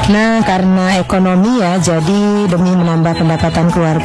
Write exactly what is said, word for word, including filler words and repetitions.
Nah, karena ekonomi ya, jadi demi menambah pendapatan keluarga